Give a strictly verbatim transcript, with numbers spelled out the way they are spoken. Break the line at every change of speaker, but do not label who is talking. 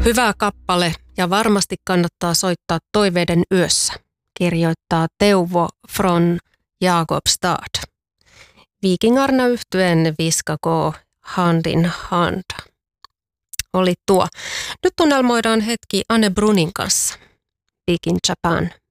Hyvä kappale ja varmasti kannattaa soittaa toiveiden yössä, kirjoittaa Teuvo från Jakobstad. Vikingarna yhtyeen viskako hand in hand. Oli tuo. Nyt tunnelmoidaan hetki Anne Brunin kanssa. Big in Japan.